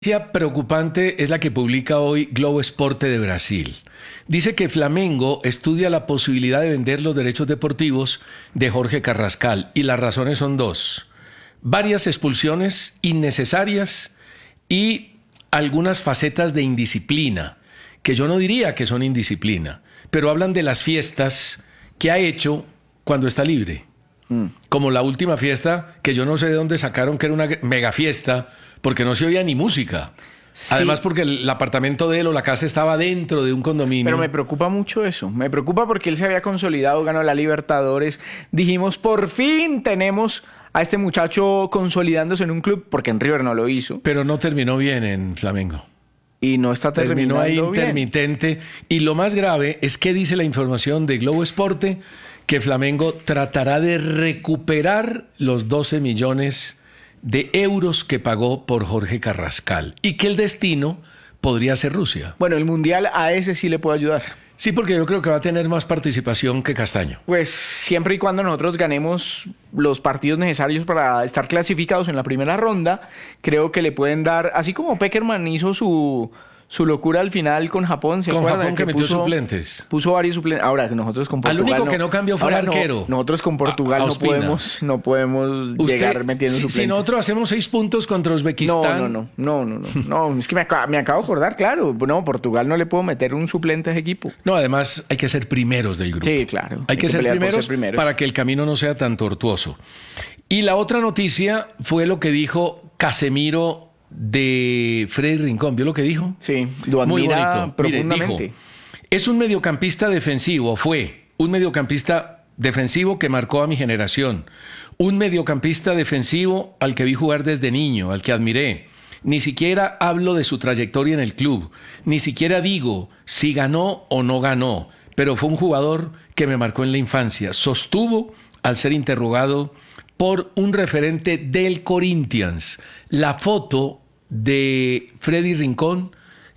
Noticia preocupante es la que publica hoy Globo Esporte de Brasil. Dice que Flamengo estudia la posibilidad de vender los derechos deportivos de Jorge Carrascal y las razones son dos. Varias expulsiones innecesarias y algunas facetas de indisciplina, que yo no diría que son indisciplina, pero hablan de las fiestas que ha hecho cuando está libre. Como la última fiesta, que yo no sé de dónde sacaron que era una mega fiesta, porque no se oía ni música. Sí. Además porque el apartamento de él o la casa estaba dentro de un condominio. Pero me preocupa mucho eso. Me preocupa porque él se había consolidado, ganó la Libertadores. Dijimos, por fin tenemos a este muchacho consolidándose en un club, porque en River no lo hizo. Pero no terminó bien en Flamengo. Y no está terminando bien. Terminó ahí intermitente. Y lo más grave es que dice la información de Globo Esporte que Flamengo tratará de recuperar los 12 millones de euros que pagó por Jorge Carrascal y que el destino podría ser Rusia. Bueno, el Mundial a ese sí le puede ayudar. Sí, porque yo creo que va a tener más participación que Castaño. Pues siempre y cuando nosotros ganemos los partidos necesarios para estar clasificados en la primera ronda, creo que le pueden dar, así como Pekerman hizo su locura al final con Japón, ¿se acuerdan? Con Japón que metió suplentes. Puso varios suplentes. Ahora, nosotros con Portugal... Al único que no cambió fue el arquero. Nosotros con Portugal no podemos llegar metiendo suplentes. Si nosotros hacemos 6 puntos contra Uzbekistán... No, es que me acabo de acordar, claro. No, Portugal no le puedo meter un suplente a ese equipo. No, además hay que ser primeros del grupo. Sí, claro. Hay que ser primeros para que el camino no sea tan tortuoso. Y la otra noticia fue lo que dijo Casemiro de Freddy Rincón. ¿Vio lo que dijo? Sí, lo admira muy bonito. Profundamente. Mire, dijo, es un mediocampista defensivo, fue un mediocampista defensivo que marcó a mi generación, un mediocampista defensivo al que vi jugar desde niño, al que admiré. Ni siquiera hablo de su trayectoria en el club, ni siquiera digo si ganó o no ganó, pero fue un jugador que me marcó en la infancia. Sostuvo al ser interrogado por un referente del Corinthians. La foto de Freddy Rincón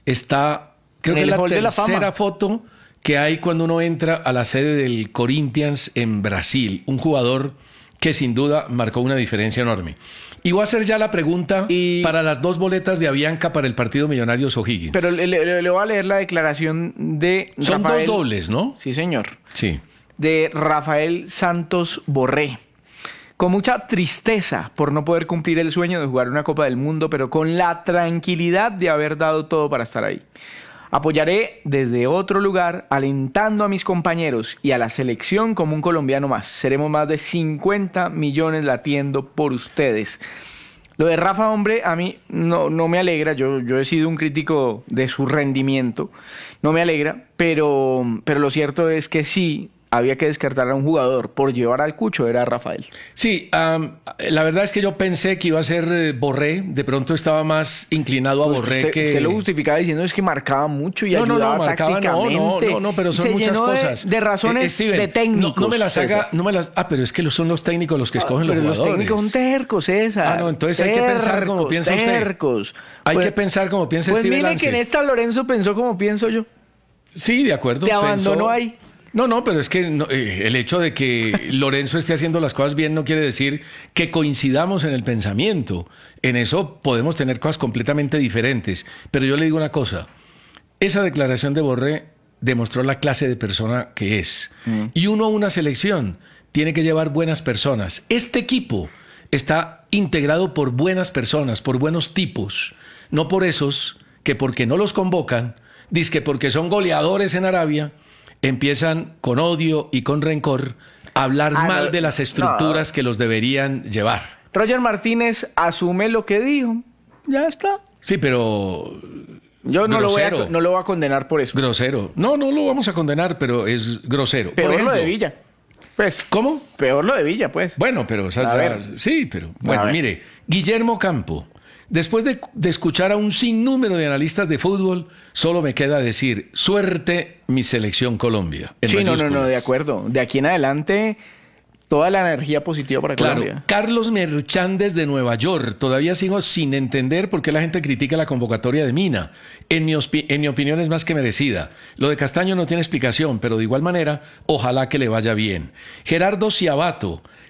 está, creo que es la tercera foto que hay cuando uno entra a la sede del Corinthians en Brasil. Un jugador que sin duda marcó una diferencia enorme. Y voy a hacer ya la pregunta para las 2 boletas de Avianca para el partido Millonarios O'Higgins. Pero le voy a leer la declaración de Son Rafael, 2 dobles, ¿no? Sí, señor. Sí. De Rafael Santos Borré. Con mucha tristeza por no poder cumplir el sueño de jugar una Copa del Mundo, pero con la tranquilidad de haber dado todo para estar ahí. Apoyaré desde otro lugar, alentando a mis compañeros y a la selección como un colombiano más. Seremos más de 50 millones latiendo por ustedes. Lo de Rafa, hombre, a mí no me alegra. Yo he sido un crítico de su rendimiento. No me alegra, pero lo cierto es que sí había que descartar a un jugador por llevar al Cucho, era Rafael. Sí, la verdad es que yo pensé que iba a ser Borré, de pronto estaba más inclinado a Borré que... Usted lo justificaba diciendo es que marcaba mucho y ayudaba tácticamente. No, pero son muchas cosas. De razones Steven, de técnicos. No me las haga, pero es que son los técnicos los que escogen los jugadores. Los técnicos son tercos, César. No, entonces hay que pensar como piensa usted. Hay que pensar como piensa Steven Lance. Pues mire que en esta Lorenzo pensó como pienso yo. Sí, de acuerdo. Te abandonó ahí. No, pero es que el hecho de que Lorenzo esté haciendo las cosas bien no quiere decir que coincidamos en el pensamiento. En eso podemos tener cosas completamente diferentes. Pero yo le digo una cosa, esa declaración de Borré demostró la clase de persona que es. Y uno a una selección tiene que llevar buenas personas. Este equipo está integrado por buenas personas, por buenos tipos, no por esos que porque no los convocan, dizque porque son goleadores en Arabia, empiezan con odio y con rencor a hablar mal de las estructuras que los deberían llevar. Roger Martínez asume lo que dijo. Ya está. Sí, pero... Yo no lo voy a condenar por eso. Grosero. No lo vamos a condenar, pero es grosero. Peor por ejemplo, lo de Villa. Pues, ¿cómo? Peor lo de Villa, pues. Bueno, pero... sí, pero... Bueno, mire, Guillermo Campo. Después de escuchar a un sinnúmero de analistas de fútbol, solo me queda decir, suerte mi selección Colombia. Sí, no, de acuerdo. De aquí en adelante, toda la energía positiva para Colombia. Carlos Merchandes de Nueva York. Todavía sigo sin entender por qué la gente critica la convocatoria de Mina. En mi opinión es más que merecida. Lo de Castaño no tiene explicación, pero de igual manera, ojalá que le vaya bien. Gerardo Ciabato.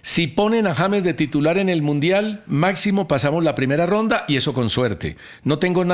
Si ponen a James de titular en el Mundial, máximo pasamos la primera ronda y eso con suerte. No tengo